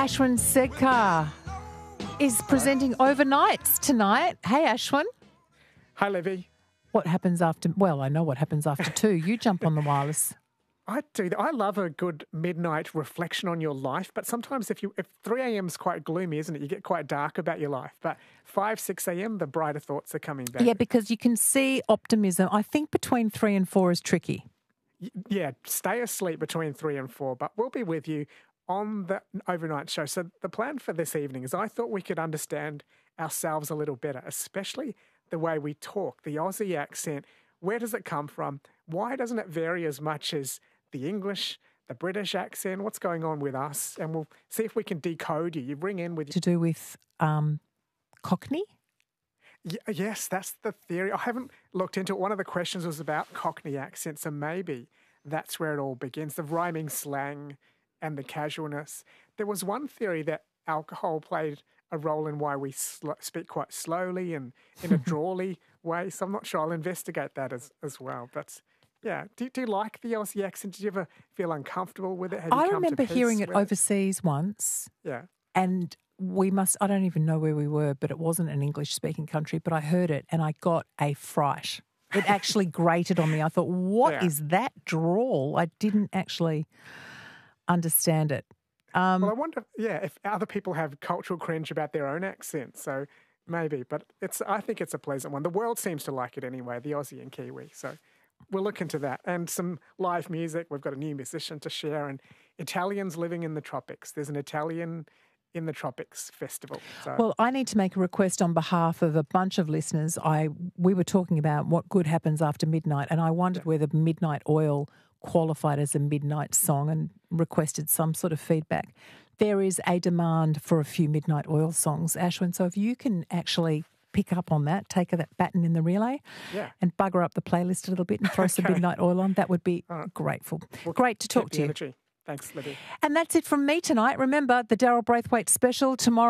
Ashwin Sedkar is presenting Overnights tonight. Hey, Ashwin. Hi, Libby. What happens after... Well, I know what happens after 2. You jump on the wireless. I do. I love a good midnight reflection on your life, but sometimes if 3 a.m. is quite gloomy, isn't it? You get quite dark about your life. But 5, 6 a.m., the brighter thoughts are coming back. Yeah, because you can see optimism. I think between 3 and 4 is tricky. Yeah, stay asleep between 3 and 4, but we'll be with you on the overnight show. So the plan for this evening is I thought we could understand ourselves a little better, especially the way we talk, the Aussie accent. Where does it come from? Why doesn't it vary as much as the English, the British accent? What's going on with us? And we'll see if we can decode you. You bring in with... To do with Cockney? Yes, that's the theory. I haven't looked into it. One of the questions was about Cockney accent, so maybe that's where it all begins, the rhyming slang and the casualness. There was one theory that alcohol played a role in why we speak quite slowly and in a drawly way, so I'm not sure. I'll investigate that as well. But, yeah, do you like the Aussie accent? Did you ever feel uncomfortable with it? I remember hearing it overseas once. Yeah. And I don't even know where we were, but it wasn't an English-speaking country, but I heard it and I got a fright. It actually grated on me. I thought, what is that drawl? I didn't actually understand it. Well, I wonder, if other people have cultural cringe about their own accent, so maybe. But I think it's a pleasant one. The world seems to like it anyway, the Aussie and Kiwi. So we'll look into that. And some live music. We've got a new musician to share. And Italians living in the tropics. There's an Italian in the Tropics Festival. So. Well, I need to make a request on behalf of a bunch of listeners. We were talking about what good happens after midnight, and I wondered whether Midnight Oil qualified as a midnight song and requested some sort of feedback. There is a demand for a few Midnight Oil songs, Ashwin, so if you can actually pick up on that, take that baton in the relay and bugger up the playlist a little bit and throw some Midnight Oil on, that would be grateful. Well, great to talk to you. Energy. Thanks, Libby. And that's it from me tonight. Remember, the Daryl Braithwaite special tomorrow.